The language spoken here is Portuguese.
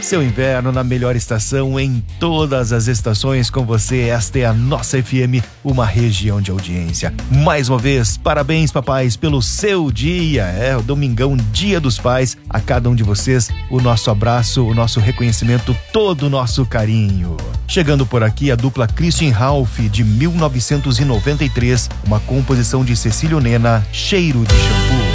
Seu inverno na melhor estação em todas as estações com você. Esta é a nossa FM, uma região de audiência. Mais uma vez, parabéns, papais, pelo seu dia. O domingão, Dia dos Pais. A cada um de vocês, o nosso abraço, o nosso reconhecimento, todo o nosso carinho. Chegando por aqui a dupla Christian Ralph, de 1993, uma composição de Cecílio Nena, Cheiro de Shampoo.